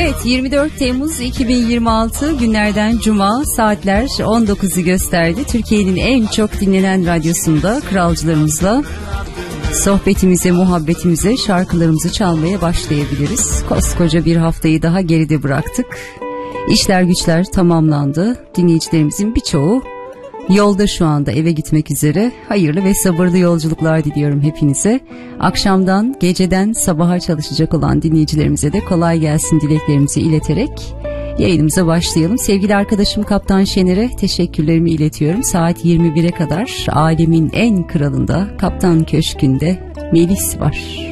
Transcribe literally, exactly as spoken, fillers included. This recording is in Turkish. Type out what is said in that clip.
Evet, yirmi dört Temmuz iki bin yirmi altı günlerden Cuma, saatler on dokuzu gösterdi. Türkiye'nin en çok dinlenen radyosunda kralcılarımızla sohbetimize, muhabbetimize, şarkılarımızı çalmaya başlayabiliriz. Koskoca bir haftayı daha geride bıraktık. İşler güçler tamamlandı. Dinleyicilerimizin birçoğu yolda şu anda eve gitmek üzere. Hayırlı ve sabırlı yolculuklar diliyorum hepinize. Akşamdan, geceden sabaha çalışacak olan dinleyicilerimize de kolay gelsin dileklerimizi ileterek yayınımıza başlayalım. Sevgili arkadaşım Kaptan Şener'e teşekkürlerimi iletiyorum. Saat yirmi bire kadar alemin en kralında, Kaptan Köşkü'nde Melis var.